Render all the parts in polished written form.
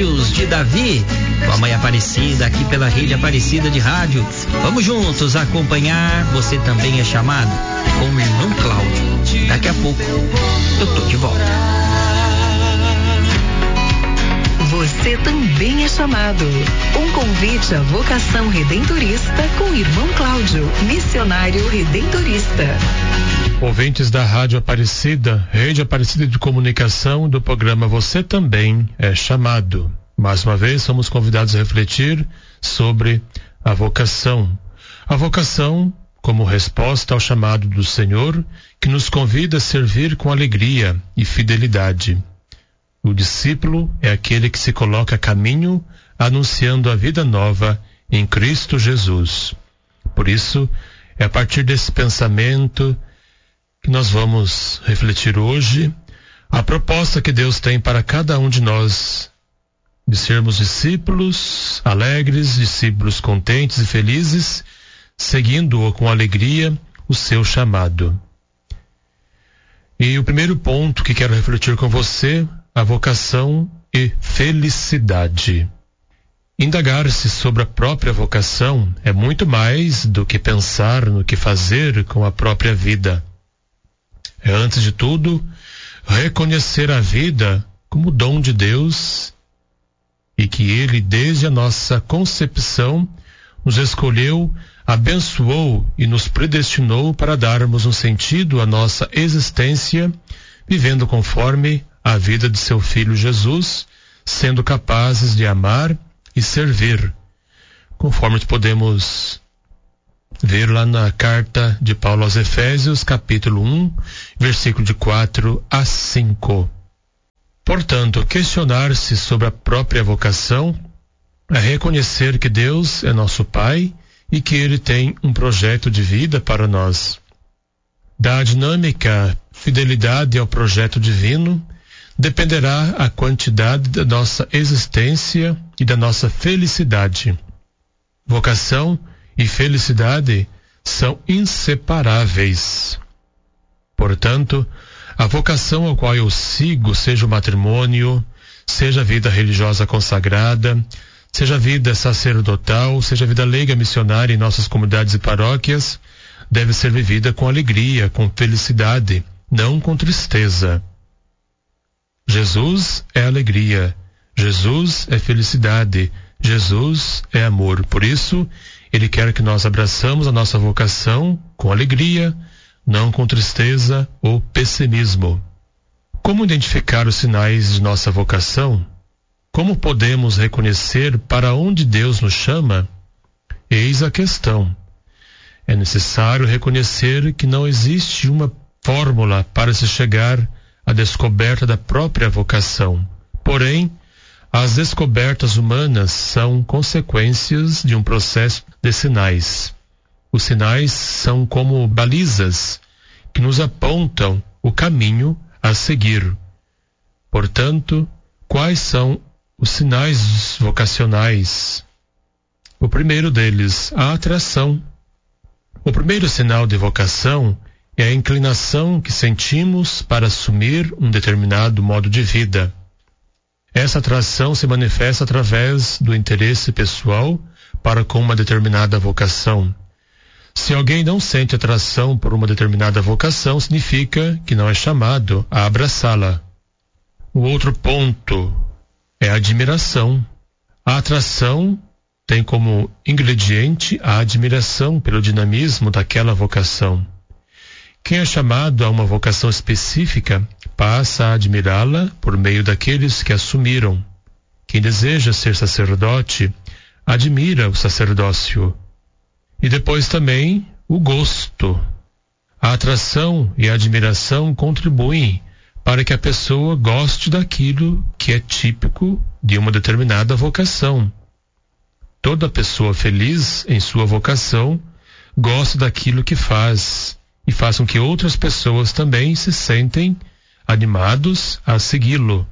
Filhos de Davi, com a mãe Aparecida, aqui pela Rede Aparecida de Rádio. Vamos juntos acompanhar Você Também é Chamado, com o irmão Cláudio. Daqui a pouco eu tô de volta. Você também é chamado. Um convite à vocação redentorista com o irmão Cláudio, missionário redentorista. Ouvintes da Rádio Aparecida, Rede Aparecida de Comunicação, do programa Você Também é Chamado. Mais uma vez, somos convidados a refletir sobre a vocação. A vocação como resposta ao chamado do Senhor, que nos convida a servir com alegria e fidelidade. O discípulo é aquele que se coloca a caminho, anunciando a vida nova em Cristo Jesus. Por isso, é a partir desse pensamento que nós vamos refletir hoje a proposta que Deus tem para cada um de nós, de sermos discípulos alegres, discípulos contentes e felizes, seguindo-o com alegria o seu chamado. E o primeiro ponto que quero refletir com você, a vocação e felicidade. Indagar-se sobre a própria vocação é muito mais do que pensar no que fazer com a própria vida. É, antes de tudo, reconhecer a vida como dom de Deus e que Ele, desde a nossa concepção, nos escolheu, abençoou e nos predestinou para darmos um sentido à nossa existência, vivendo conforme a vida de seu Filho Jesus, sendo capazes de amar e servir, conforme podemos ver lá na carta de Paulo aos Efésios, capítulo 1, versículo de 4 a 5. Portanto, questionar-se sobre a própria vocação é reconhecer que Deus é nosso Pai e que Ele tem um projeto de vida para nós. Da dinâmica fidelidade ao projeto divino dependerá a quantidade da nossa existência e da nossa felicidade. Vocação e felicidade são inseparáveis. Portanto, a vocação ao qual eu sigo, seja o matrimônio, seja a vida religiosa consagrada, seja a vida sacerdotal, seja a vida leiga missionária em nossas comunidades e paróquias, deve ser vivida com alegria, com felicidade, não com tristeza. Jesus é alegria, Jesus é felicidade, Jesus é amor. Por isso, Ele quer que nós abraçamos a nossa vocação com alegria, não com tristeza ou pessimismo. Como identificar os sinais de nossa vocação? Como podemos reconhecer para onde Deus nos chama? Eis a questão. É necessário reconhecer que não existe uma fórmula para se chegar à descoberta da própria vocação. Porém, as descobertas humanas são consequências de um processo de sinais. Os sinais são como balizas que nos apontam o caminho a seguir. Portanto, quais são os sinais vocacionais? O primeiro deles, a atração. O primeiro sinal de vocação é a inclinação que sentimos para assumir um determinado modo de vida. Essa atração se manifesta através do interesse pessoal para com uma determinada vocação. Se alguém não sente atração por uma determinada vocação, significa que não é chamado a abraçá-la. O outro ponto é a admiração. A atração tem como ingrediente a admiração pelo dinamismo daquela vocação. Quem é chamado a uma vocação específica passa a admirá-la por meio daqueles que assumiram. Quem deseja ser sacerdote admira o sacerdócio. E depois também o gosto. A atração e a admiração contribuem para que a pessoa goste daquilo que é típico de uma determinada vocação. Toda pessoa feliz em sua vocação gosta daquilo que faz e faz com que outras pessoas também se sentem animados a segui-lo.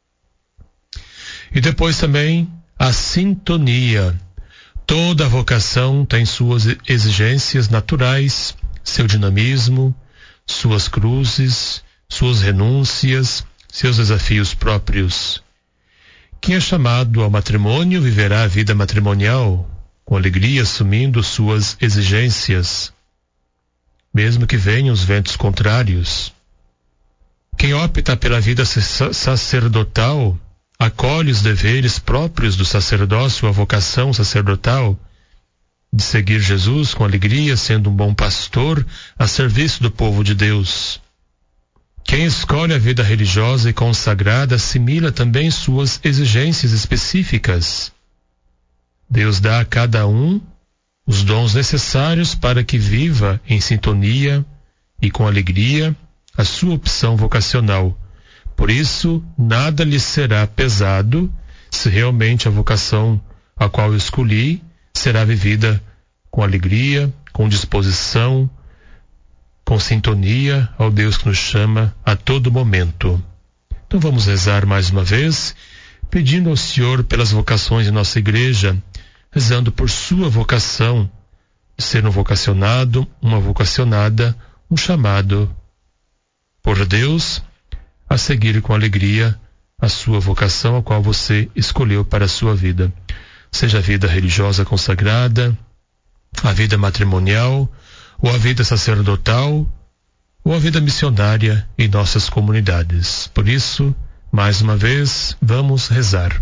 E depois também a sintonia. Toda vocação tem suas exigências naturais, seu dinamismo, suas cruzes, suas renúncias, seus desafios próprios. Quem é chamado ao matrimônio viverá a vida matrimonial com alegria, assumindo suas exigências, mesmo que venham os ventos contrários. Quem opta pela vida sacerdotal acolhe os deveres próprios do sacerdócio, a vocação sacerdotal de seguir Jesus com alegria, sendo um bom pastor a serviço do povo de Deus. Quem escolhe a vida religiosa e consagrada assimila também suas exigências específicas. Deus dá a cada um os dons necessários para que viva em sintonia e com alegria a sua opção vocacional. Por isso, nada lhe será pesado se realmente a vocação a qual eu escolhi será vivida com alegria, com disposição, com sintonia ao Deus que nos chama a todo momento. Então vamos rezar mais uma vez, pedindo ao Senhor pelas vocações de nossa igreja, rezando por sua vocação de ser um vocacionado, uma vocacionada, um chamado por Deus a seguir com alegria a sua vocação, a qual você escolheu para a sua vida. Seja a vida religiosa consagrada, a vida matrimonial, ou a vida sacerdotal, ou a vida missionária em nossas comunidades. Por isso, mais uma vez, vamos rezar.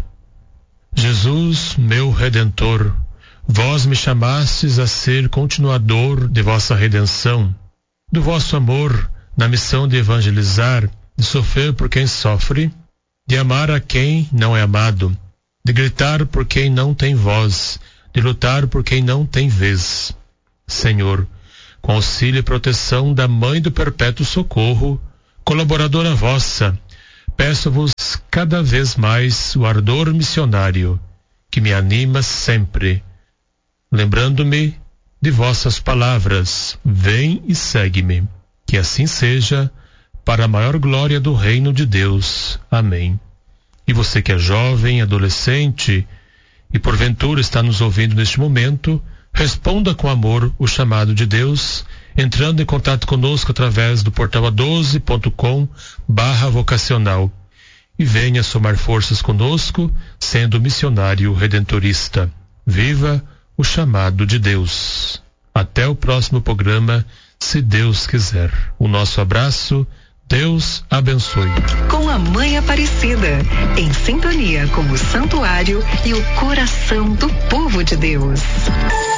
Jesus, meu Redentor, vós me chamastes a ser continuador de vossa redenção, do vosso amor na missão de evangelizar, de sofrer por quem sofre, de amar a quem não é amado, de gritar por quem não tem voz, de lutar por quem não tem vez. Senhor, com auxílio e proteção da Mãe do Perpétuo Socorro, colaboradora vossa, peço-vos cada vez mais o ardor missionário que me anima sempre, lembrando-me de vossas palavras, vem e segue-me. Que assim seja, para a maior glória do reino de Deus. Amém. E você que é jovem, adolescente e porventura está nos ouvindo neste momento, responda com amor o chamado de Deus, entrando em contato conosco através do portal a12.com/vocacional e venha somar forças conosco, sendo missionário redentorista. Viva o chamado de Deus. Até o próximo programa, se Deus quiser. O nosso abraço, Deus abençoe. Com a Mãe Aparecida, em sintonia com o santuário e o coração do povo de Deus.